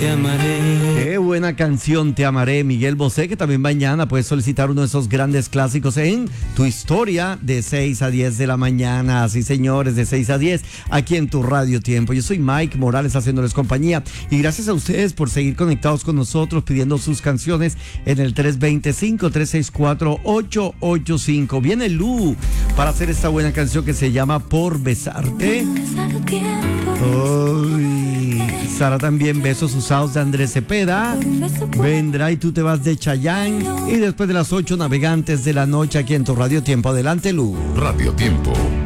te amaré. Qué buena canción, Te amaré, Miguel Bosé, que también mañana puedes solicitar uno de esos grandes clásicos en Tu Historia de 6 a 10 de la mañana. Sí, señores, de 6 a 10, aquí en tu Radio Tiempo. Yo soy Mike Morales haciéndoles compañía y gracias a ustedes por seguir conectados con nosotros pidiendo sus canciones en el 325-364-885. Viene Lu para hacer esta buena canción que se llama Por Besarte. Uy, Sara también, Besos Usados de Andrés Cepeda. Vendrá y tú te vas de Chayanne. Y después de las 8, Navegantes de la Noche aquí en tu Radio Tiempo. Adelante, Lu. Radio Tiempo.